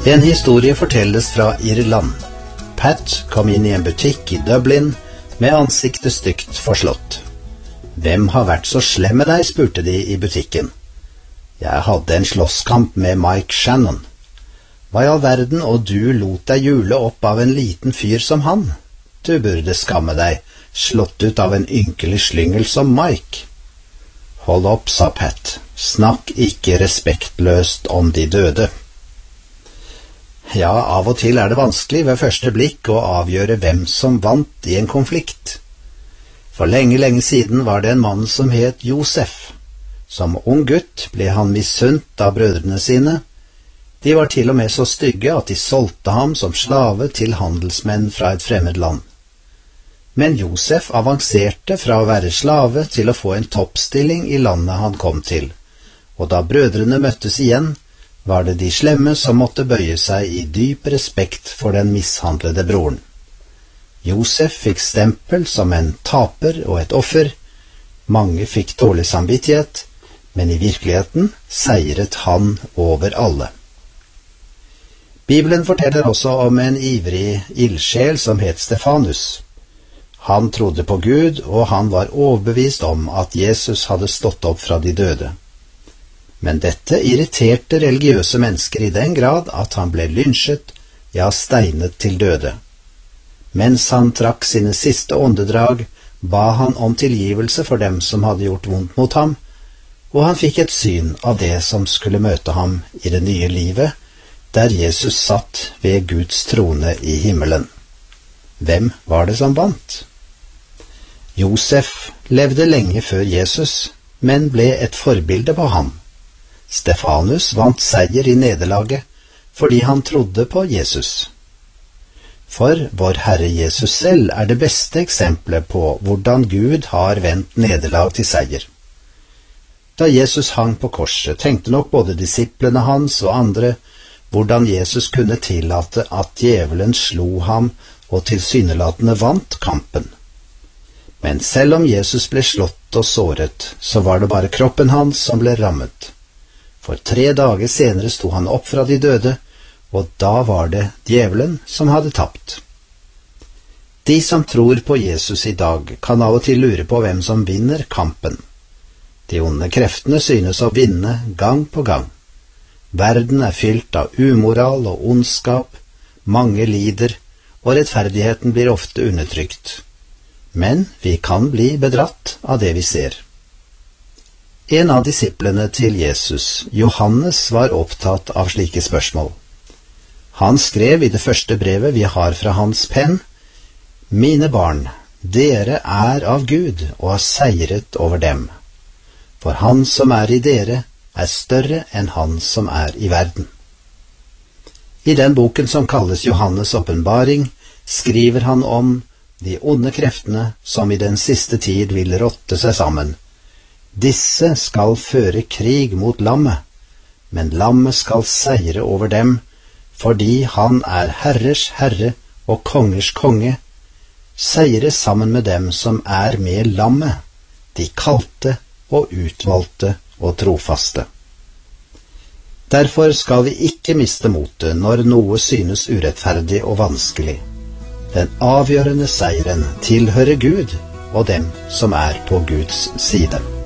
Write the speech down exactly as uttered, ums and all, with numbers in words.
En historie fortelles fra Irland. Pat kom inn i en butikk i Dublin med ansiktet stygt forslått. «Hvem har vært så slem med deg?» spurte de i butikken. «Jeg hadde en slåsskamp med Mike Shannon.» «Hva i all verden, og du lot deg jule opp av en liten fyr som han? Du burde skamme deg, slått ut av en ynkelig slyngel som Mike.» «Hold opp», sa Pat. «Snakk ikke respektløst om de døde.» Ja, av og til er det vanskelig ved første blikk å avgjøre hvem som vant i en konflikt. For lenge, lenge siden var det en mann som het Josef. Som ung gutt ble han misunt av brødrene sine. De var til og med så stygge at de solgte ham som slave til handelsmenn fra et fremmed land. Men Josef avanserte fra å være slave til å få en toppstilling i landet han kom til, og da brødrene møttes igjen, var det de slemme som måtte bøye seg i dyp respekt for den mishandlede broren. Josef fikk stempel som en taper og et offer. Mange fikk dårlig samvittighet, men i virkeligheten seiret han over alle. Bibelen forteller også om en ivrig ildsjel som het Stefanus. Han trodde på Gud, og han var overbevist om at Jesus hadde stått opp fra de døde. Men dette irriterte religiøse mennesker i den grad at han ble lynsjet, ja steinet til døde. Mens han trakk sine siste åndedrag, ba han om tilgivelse for dem som hadde gjort vondt mot ham, og han fikk et syn av det som skulle møte ham i det nye livet, der Jesus satt ved Guds trone i himmelen. Hvem var det som vant? Josef levde lenge før Jesus, men ble et forbilde på ham. Stefanus vant seier i nederlaget fordi han trodde på Jesus. For vår Herre Jesus selv er det beste eksempelet på hvordan Gud har vendt nederlag til seier. Da Jesus hang på korset, tenkte nok både disiplene hans og andre hvordan Jesus kunne tillate at djevelen slo ham og tilsynelatende vant kampen. Men selv om Jesus ble slått og såret, så var det bare kroppen hans som ble rammet. For tre dager senere sto han opp fra de døde, og da var det djevelen som hadde tapt. De som tror på Jesus i dag, kan av og til lure på hvem som vinner kampen. De onde kreftene synes å vinne gang på gang. Verden er fylt av umoral og ondskap, mange lider, og rettferdigheten blir ofte undertrykt. Men vi kan bli bedratt av det vi ser. En av disiplene til Jesus, Johannes, var opptatt av slike spørsmål. Han skrev i det første brevet vi har fra hans penn: «Mine barn, dere er av Gud og har seiret over dem. For han som er i dere, er større enn han som er i verden.» I den boken som kalles Johannes' åpenbaring, skriver han om de onde kreftene som i den siste tid vil rotte seg sammen. Disse skal føre krig mot lammet, men lammet skal seire over dem, fordi han er herrers herre og kongers konge, seire sammen med dem som er med lammet, de kalte og utvalgte og trofaste. Derfor skal vi ikke miste motet når noe synes urettferdig og vanskelig. Den avgjørende seieren tilhører Gud og dem som er på Guds side.